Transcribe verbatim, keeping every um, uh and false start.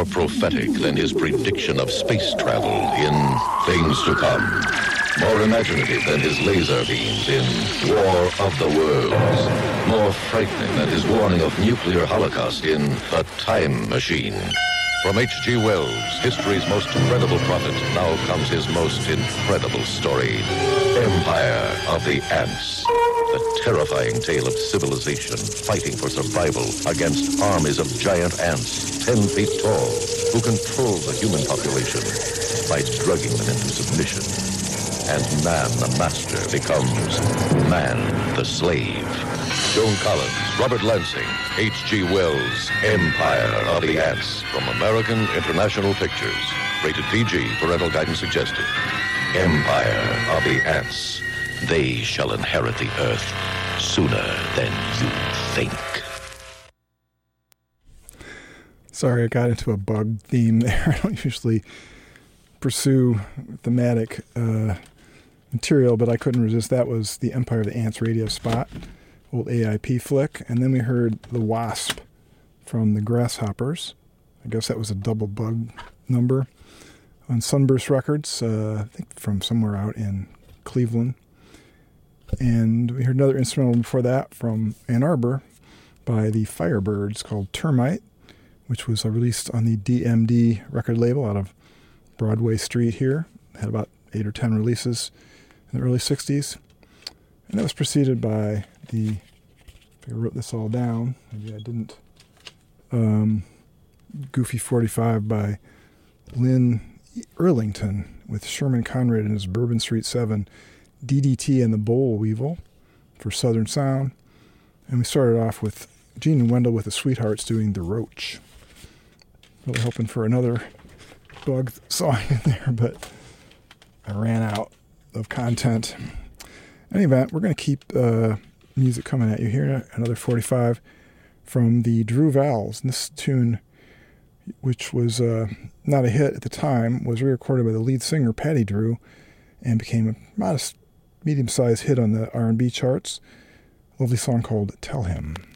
more prophetic than his prediction of space travel in Things to Come. More imaginative than his laser beams in War of the Worlds. More frightening than his warning of nuclear holocaust in The Time Machine. From H G Wells, history's most credible prophet, now comes his most incredible story. Empire of the Ants. The terrifying tale of civilization fighting for survival against armies of giant ants, ten feet tall, who control the human population by drugging them into submission. And man the master becomes man the slave. Joan Collins, Robert Lansing, H G Wells, Empire of the Ants, from American International Pictures. Rated P G, parental guidance suggested. Empire of the Ants. They shall inherit the earth sooner than you think. Sorry, I got into a bug theme there. I don't usually pursue thematic uh, material, but I couldn't resist. That was the Empire of the Ants radio spot, old A I P flick. And then we heard The Wasp from the Grasshoppers. I guess that was a double bug number on Sunburst Records, uh, I think from somewhere out in Cleveland. And we heard another instrumental before that from Ann Arbor by the Firebirds called Termite, which was released on the D M D record label out of Broadway Street here. Had about eight or ten releases in the early sixties. And that was preceded by the, if I wrote this all down, maybe I didn't, um, Goofy forty-five by Lynn Earlington with Sherman Conrad and his Bourbon Street seven, D D T and the Boll Weevil for Southern Sound. And we started off with Gene and Wendell with the Sweethearts doing The Roach. Really hoping for another bug song in there, but I ran out of content. In any event, we're going to keep uh, music coming at you here. Another forty-five from the Drew Vals. And this tune, which was uh, not a hit at the time, was re-recorded by the lead singer, Patty Drew, and became a modest, medium-sized hit on the R and B charts. A lovely song called Tell Him.